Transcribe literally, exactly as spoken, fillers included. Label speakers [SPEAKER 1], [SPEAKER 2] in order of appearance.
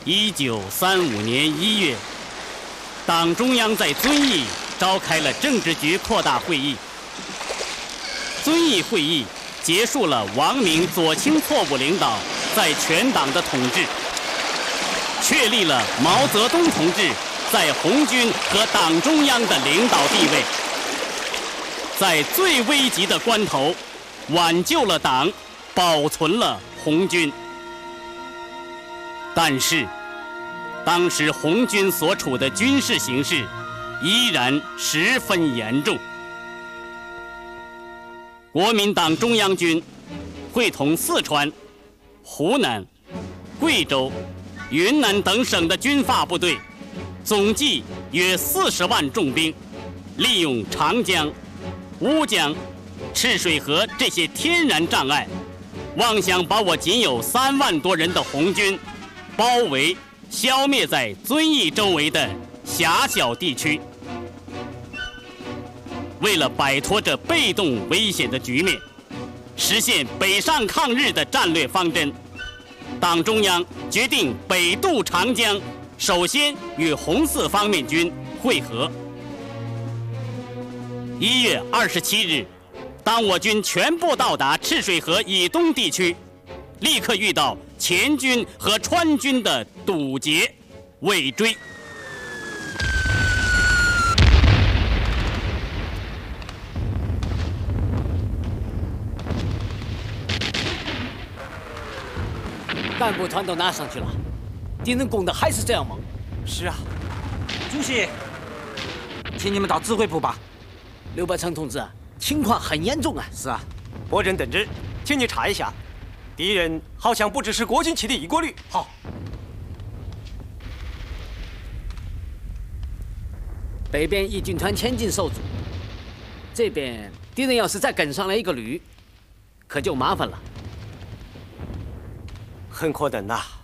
[SPEAKER 1] 一九三五年一月，党中央在遵义召开了政治局扩大会议。遵义会议结束了王明、左倾错误领导在全党的统治，确立了毛泽东同志在红军和党中央的领导地位，在最危急的关头，挽救了党，保存了红军。但是，当时红军所处的军事形势依然十分严重。国民党中央军会同四川、湖南、贵州、云南等省的军阀部队，总计约四十万重兵，利用长江、乌江、赤水河这些天然障碍，妄想把我仅有三万多人的红军包围、消灭在遵义周围的狭小地区。为了摆脱这被动危险的局面，实现北上抗日的战略方针，党中央决定北渡长江，首先与红四方面军会合。一月二十七日，当我军全部到达赤水河以东地区，立刻遇到黔军和川军的堵截、尾追。
[SPEAKER 2] 干部团都拿上去了，敌人攻的还是这样猛。
[SPEAKER 3] 是啊，主席，请你们到指挥部吧。
[SPEAKER 2] 刘伯承同志，情况很严重啊。
[SPEAKER 3] 是啊，拨阵等之，请你查一下，敌人好像不只是国军旗的一过率。
[SPEAKER 2] 好。北边义军团前进受阻，这边敌人要是再跟上来一个旅，可就麻烦了。
[SPEAKER 3] 很可能呐、啊。